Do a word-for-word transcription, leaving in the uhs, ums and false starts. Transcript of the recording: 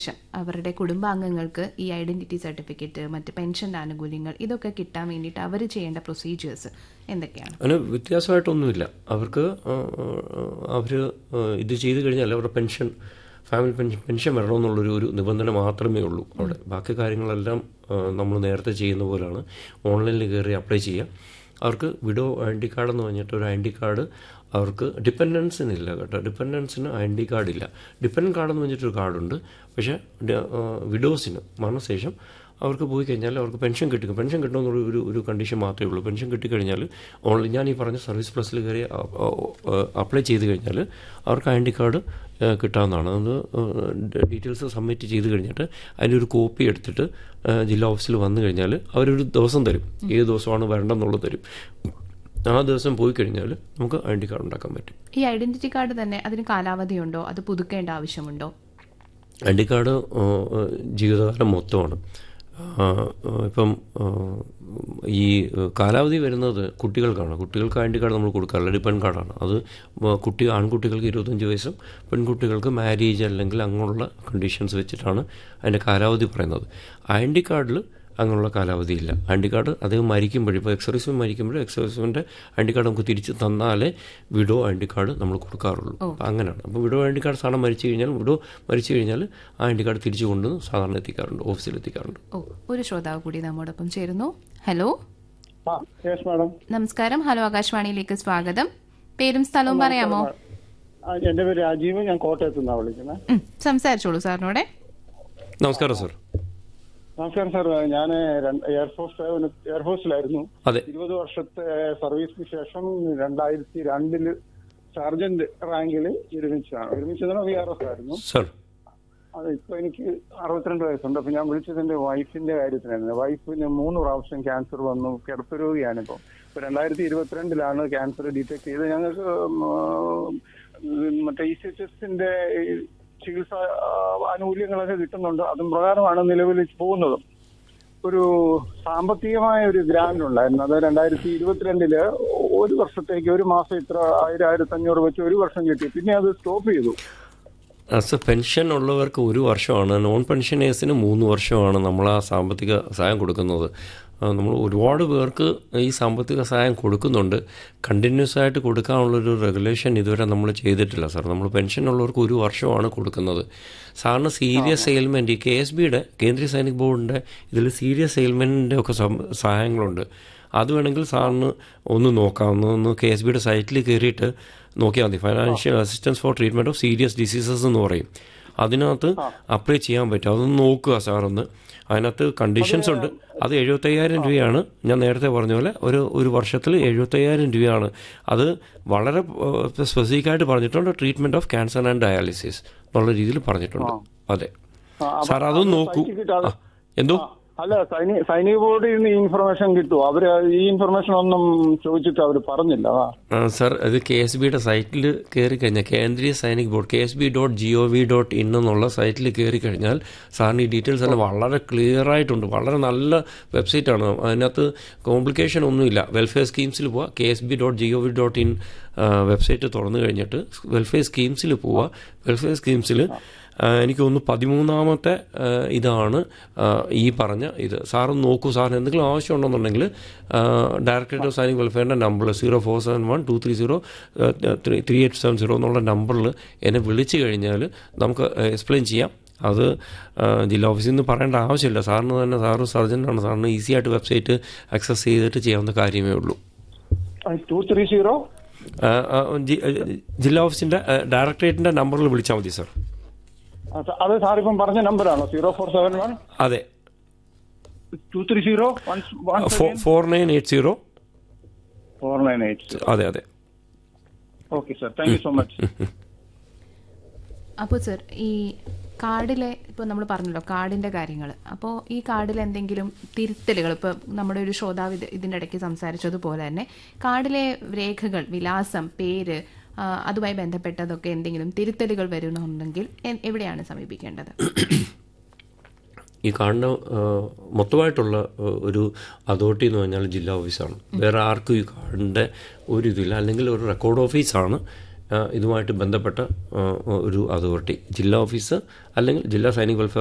അവരുടെ കുടുംബാംഗങ്ങൾക്ക് ഈ ഐഡന്റിറ്റി സർട്ടിഫിക്കറ്റ്, മറ്റ് പെൻഷൻ ആനുകൂല്യങ്ങൾ ഇതൊക്കെ കിട്ടാൻ വേണ്ടിയിട്ട് അവർ ചെയ്യേണ്ട പ്രൊസീജിയേഴ്സ് എന്തൊക്കെയാണ്? അതിന് വ്യത്യാസമായിട്ടൊന്നുമില്ല. അവർക്ക് അവർ ഇത് ചെയ്ത് കഴിഞ്ഞാൽ അവരുടെ പെൻഷൻ, ഫാമിലി പെൻഷൻ പെൻഷൻ വരണമെന്നുള്ളൊരു ഒരു നിബന്ധന മാത്രമേ ഉള്ളൂ അവിടെ. ബാക്കി കാര്യങ്ങളെല്ലാം നമ്മൾ നേരത്തെ ചെയ്യുന്ന പോലെയാണ്. ഓൺലൈനിൽ കയറി അപ്ലൈ ചെയ്യുക. അവർക്ക് വിഡോ ഐ ഡി കാർഡ് എന്ന് പറഞ്ഞിട്ട് ഒരു ഐ ഡി കാർഡ് അവർക്ക് ഡിപ്പെൻഡൻസിനില്ല കേട്ടോ. ഡിപ്പെൻഡൻസിന് ഐ ഡി കാർഡില്ല. ഡിപ്പെൻഡൻറ്റ് കാർഡെന്ന് പറഞ്ഞിട്ടൊരു കാർഡുണ്ട്. പക്ഷേ വിഡോസിന് മരണശേഷം അവർക്ക് പോയി കഴിഞ്ഞാൽ അവർക്ക് പെൻഷൻ കിട്ടും. പെൻഷൻ കിട്ടുമെന്നുള്ള ഒരു ഒരു കണ്ടീഷൻ മാത്രമേ ഉള്ളൂ. പെൻഷൻ കിട്ടിക്കഴിഞ്ഞാൽ ഓൺലൈൻ ഞാൻ ഈ പറഞ്ഞ സർവീസ് പ്ലസിൽ കയറി അപ്ലൈ ചെയ്ത് കഴിഞ്ഞാൽ അവർക്ക് ഐ ഡി കാർഡ് കിട്ടാവുന്നതാണ്. അത് ഡീറ്റെയിൽസ് സബ്മിറ്റ് ചെയ്ത് കഴിഞ്ഞിട്ട് അതിൻ്റെ ഒരു കോപ്പി എടുത്തിട്ട് ജില്ലാ ഓഫീസിൽ വന്നു കഴിഞ്ഞാൽ അവരൊരു ദിവസം തരും. ഏത് ദിവസമാണ് വരേണ്ടതെന്നുള്ളത് തരും. ആ ദിവസം പോയി കഴിഞ്ഞാൽ നമുക്ക് ഐ ഡി കാർഡ് ഉണ്ടാക്കാൻ പറ്റും. ഈ ഐഡന്റിറ്റി കാർഡ് തന്നെ അതിന് കാലാവധിയുണ്ടോ? അത് പുതുക്കേണ്ട ആവശ്യമുണ്ടോ? ഐ ഡി കാർഡ് ജീവിതകാലം മൊത്തമാണ്. ഇപ്പം ഈ കാലാവധി വരുന്നത് കുട്ടികൾക്കാണ്. കുട്ടികൾക്ക് ഐ ഡി കാർഡ് നമ്മൾ കൊടുക്കാറില്ല. ഡിപ്പെൻഡ് കാർഡാണ് അത്. കുട്ടി ആൺകുട്ടികൾക്ക് ഇരുപത്തഞ്ച് വയസ്സും പെൺകുട്ടികൾക്ക് മാരേജ് അല്ലെങ്കിൽ അങ്ങനെയുള്ള കണ്ടീഷൻസ് വെച്ചിട്ടാണ് അതിൻ്റെ കാലാവധി പറയുന്നത്. ഐ ഡി കാർഡിൽ അങ്ങനെയുള്ള കാലാവധിയില്ല. ഐ ഡി കാർഡ് അദ്ദേഹം മരിക്കുമ്പോഴും, ഇപ്പോൾ എക്സർവീസ്മെൻ മരിക്കുമ്പോഴും എക്സർവീസ്മെൻ്റെ ഐ ഡി കാർഡ് നമുക്ക് തിരിച്ച് തന്നാലേ വിഡോ ഐ ഡി കാർഡ് നമ്മൾ കൊടുക്കാറുള്ളൂ. അങ്ങനെയാണ്. അപ്പോൾ വിഡോ ഐ ഡി കാർഡ് സാധാരണ മരിച്ചു കഴിഞ്ഞാൽ വിഡോ മരിച്ചു കഴിഞ്ഞാൽ ആ ഐ ഡി കാർഡ് തിരിച്ചു കൊണ്ട് സാധാരണ എത്തിക്കാറുണ്ട്, ഓഫീസിൽ എത്തിക്കാറുണ്ട്. ഓ, ഒരു ശ്രോതാവ് കൂടി നമ്മോടൊപ്പം ചേരുന്നു. ഹലോ, നമസ്കാരം. ഹലോ, ആകാശവാണിയിലേക്ക് സ്വാഗതം. പേരും സ്ഥലവും പറയാമോ? എന്റെ പേര് രാജീവ്, ഞാൻ കോട്ടയത്ത് നിന്നാണ് വിളിക്കുന്നത്. സംസാരിച്ചോളൂ സാറിനോടെ. നമസ്കാരം സാർ. നമസ്കാരം സാർ. ഞാൻ എയർഫോഴ്സ് എയർഫോഴ്സിലായിരുന്നു. ഇരുപത് വർഷത്തെ സർവീസിന് ശേഷം രണ്ടായിരത്തി രണ്ടില് സർജന്റ് റാങ്കിൽ വിരമിച്ചതാണ്. വിരമിച്ചതാണ് വി ആർ എസ് ആയിരുന്നു. അത് ഇപ്പൊ എനിക്ക് അറുപത്തിരണ്ട് വയസ്സുണ്ട്. അപ്പൊ ഞാൻ വിളിച്ചത് എന്റെ വൈഫിന്റെ കാര്യത്തിനായിരുന്നു. വൈഫിന് മൂന്ന് പ്രാവശ്യം ക്യാൻസർ വന്നു, കിടപ്പ് രോഗിയാണിപ്പോ. ഇപ്പൊ രണ്ടായിരത്തി ഇരുപത്തിരണ്ടിലാണ് ക്യാൻസർ ഡിറ്റക്ട് ചെയ്ത്. ഞങ്ങൾക്ക് മറ്റേ ഇ സി എച്ച് എസിന്റെ ചികിത്സ ആനുകൂല്യങ്ങളൊക്കെ കിട്ടുന്നുണ്ട്. അതും പ്രകാരമാണ് നിലവിൽ പോകുന്നത്. ഒരു സാമ്പത്തികമായ ഒരു ഗ്രാന്റ് ഉണ്ടായിരുന്നു. അത് രണ്ടായിരത്തി ഇരുപത്തിരണ്ടില് ഒരു വർഷത്തേക്ക് ഒരു മാസം ഇത്ര ആയിരം ആയിരത്തി അഞ്ഞൂറ് വെച്ച് ഒരു വർഷം കിട്ടി. പിന്നെ അത് സ്റ്റോപ്പ് ചെയ്തു. ആസ് എ പെൻഷൻ ഉള്ളവർക്ക് ഒരു വർഷമാണ്, നോൺ പെൻഷനേഴ്സിന് മൂന്ന് വർഷമാണ് നമ്മൾ ആ സാമ്പത്തിക സഹായം കൊടുക്കുന്നത്. നമ്മൾ ഒരുപാട് പേർക്ക് ഈ സാമ്പത്തിക സഹായം കൊടുക്കുന്നുണ്ട്. കണ്ടിന്യൂസ് ആയിട്ട് കൊടുക്കാനുള്ളൊരു റെഗുലേഷൻ ഇതുവരെ നമ്മൾ ചെയ്തിട്ടില്ല സാർ. നമ്മൾ പെൻഷൻ ഉള്ളവർക്ക് ഒരു വർഷമാണ് കൊടുക്കുന്നത്. സാറിന് സീരിയസ് എയിൽമെൻറ്റ്, ഈ കെ എസ് ബിയുടെ കേന്ദ്രീയ സൈനിക് ബോർഡിൻ്റെ ഇതിൽ സീരിയസ് എയിൽമെൻറ്റിൻ്റെ ഒക്കെ സഹായങ്ങളുണ്ട്. അത് വേണമെങ്കിൽ സാറിന് ഒന്ന് നോക്കാം. ഒന്ന് കെ എസ് ബിയുടെ സൈറ്റിൽ കയറിയിട്ട് നോക്കിയാൽ മതി. Financial assistance for treatment of serious diseases എന്ന് പറയും. അതിനകത്ത് അപ്ലൈ ചെയ്യാൻ പറ്റും. അതൊന്ന് നോക്കുക സാറൊന്ന്. അതിനകത്ത് കണ്ടീഷൻസ് ഉണ്ട്. അത് എഴുപത്തയ്യായിരം രൂപയാണ്. ഞാൻ നേരത്തെ പറഞ്ഞ പോലെ ഒരു ഒരു വർഷത്തിൽ എഴുപത്തയ്യായിരം രൂപയാണ്. അത് വളരെ സ്പെസിഫിക്കായിട്ട് പറഞ്ഞിട്ടുണ്ട്. Treatment of cancer and dialysis എന്നുള്ള രീതിയിൽ പറഞ്ഞിട്ടുണ്ട്. അതെ സാർ, അതൊന്ന് നോക്കൂ. എന്തോ അല്ല, സൈനിക ബോർഡിൽ നിന്ന് ഈ ഇൻഫർമേഷൻ കിട്ടുമോ? അവര് ഈ ഇൻഫർമേഷൻ ഒന്നും ചോദിച്ചിട്ട് അവർ പറഞ്ഞില്ല സാർ. അത് കെ എസ് ബിയുടെ സൈറ്റിൽ കയറി കഴിഞ്ഞാൽ, കേന്ദ്രീയ സൈനിക് board K S B dot G O V dot in എന്നുള്ള സൈറ്റിൽ കയറി കഴിഞ്ഞാൽ സാറിന് ഈ ഡീറ്റെയിൽസ് എല്ലാം വളരെ ക്ലിയർ ആയിട്ടുണ്ട്. വളരെ നല്ല വെബ്സൈറ്റാണ്. അതിനകത്ത് കോംപ്ലിക്കേഷൻ ഒന്നുമില്ല. വെൽഫെയർ സ്കീംസിൽ പോവുക, K S B dot G O V dot in website തുറന്നു കഴിഞ്ഞിട്ട് വെൽഫെയർ സ്കീംസിൽ പോവുക. വെൽഫെയർ സ്കീംസിൽ എനിക്ക് തോന്നുന്നു പതിമൂന്നാമത്തെ ഇതാണ് ഈ പറഞ്ഞ ഇത്. സാറ് നോക്കൂ. സാറിന് എന്തെങ്കിലും ആവശ്യമുണ്ടെന്നുണ്ടെങ്കിൽ ഡയറക്ടറേറ്റ് ഓഫ് സൈനിക് വെൽഫെയറിൻ്റെ നമ്പറിൽ zero four seven one two three zero three eight seven zero എന്നുള്ള നമ്പറിൽ എന്നെ വിളിച്ചു കഴിഞ്ഞാൽ നമുക്ക് എക്സ്പ്ലെയിൻ ചെയ്യാം. അത് ജില്ലാ ഓഫീസിൽ നിന്ന് പറയേണ്ട ആവശ്യമില്ല. സാറിന് തന്നെ, സാറ് സർജൻ്റാണ്, സാറിന് ഈസി ആയിട്ട് വെബ്സൈറ്റ് ആക്സസ് ചെയ്തിട്ട് ചെയ്യാവുന്ന കാര്യമേ ഉള്ളൂ. ജില്ലാ ഓഫീസിൻ്റെ ഡയറക്ടറേറ്റിൻ്റെ നമ്പറിൽ വിളിച്ചാൽ മതി സാർ. അത് സാറിപ്പം പറഞ്ഞ നമ്പറാണോ? സീറോ ഫോർ സെവൻ വൺ അതെ to three zero four nine eight zero four nine eight അതെ അതെ. Okay sir, thank you so much. അപ്പോൾ സർ, ഈ കാർഡിലെ ഇപ്പോൾ നമ്മൾ പറഞ്ഞല്ലോ കാർഡിൻ്റെ കാര്യങ്ങൾ. അപ്പോൾ ഈ കാർഡിൽ എന്തെങ്കിലും തിരുത്തലുകൾ, ഇപ്പോൾ നമ്മുടെ ഒരു ശ്രോതാവ് ഇത് ഇതിൻ്റെ ഇടയ്ക്ക് സംസാരിച്ചതുപോലെ തന്നെ കാർഡിലെ രേഖകൾ, വിലാസം, പേര്, അതുമായി ബന്ധപ്പെട്ടതൊക്കെ എന്തെങ്കിലും തിരുത്തലുകൾ വരുന്നുണ്ടെങ്കിൽ എവിടെയാണ് സമീപിക്കേണ്ടത്? ഈ കാർഡിന് മൊത്തമായിട്ടുള്ള ഒരു അതോറിറ്റി എന്ന് പറഞ്ഞാൽ ജില്ലാ ഓഫീസാണ്. വേറെ ആർക്കും ഈ കാർഡിൻ്റെ ഒരു ഇതില്ല. അല്ലെങ്കിൽ ഒരു റെക്കോർഡ് ഓഫീസാണ് ഇതുമായിട്ട് ബന്ധപ്പെട്ട ഒരു അതോറിറ്റി, ജില്ലാ ഓഫീസ് അല്ലെങ്കിൽ ജില്ലാ സൈനിക വെൽഫെയർ